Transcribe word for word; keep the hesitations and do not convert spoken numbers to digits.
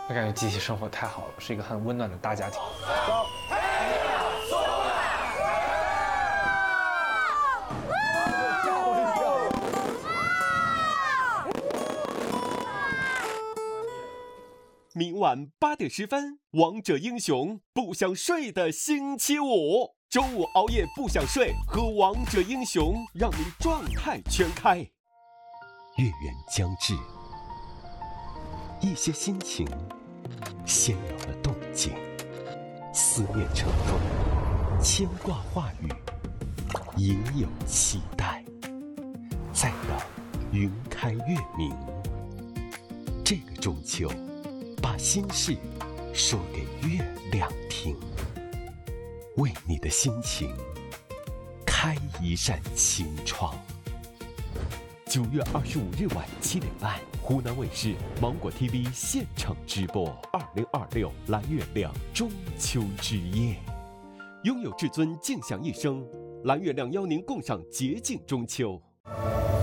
我感觉集体生活太好了，是一个很温暖的大家庭。 走。 明晚八点十分，《王者英雄》不想睡的星期五，周五熬夜不想睡，喝《王者英雄》让你状态全开。月圆将至，一些心情先有了动静，思念成风，牵挂话语，也有期待。再到云开月明，这个中秋，把心事说给月亮听，为你的心情开一扇清窗。九月二十五日晚七点半，湖南卫视、芒果 T V 现场直播二零二六蓝月亮中秋之夜，拥有至尊，静享一生。蓝月亮邀您共赏洁净中秋。